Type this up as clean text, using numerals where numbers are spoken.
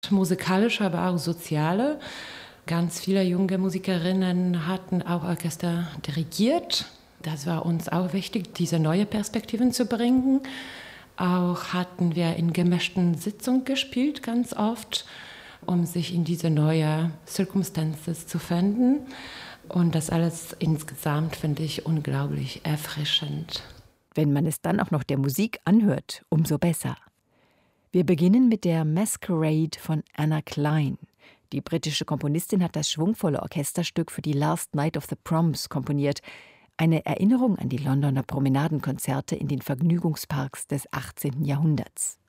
Musikalische, aber auch soziale. Ganz viele junge Musikerinnen hatten auch Orchester dirigiert. Das war uns auch wichtig, diese neue Perspektiven zu bringen. Auch hatten wir in gemischten Sitzungen gespielt, ganz oft, um sich in diese neuen Circumstances zu finden. Und das alles insgesamt finde ich unglaublich erfrischend. Wenn man es dann auch noch der Musik anhört, umso besser. Wir beginnen mit der Masquerade von Anna Klein. Die britische Komponistin hat das schwungvolle Orchesterstück für die Last Night of the Proms komponiert. Eine Erinnerung an die Londoner Promenadenkonzerte in den Vergnügungsparks des 18. Jahrhunderts.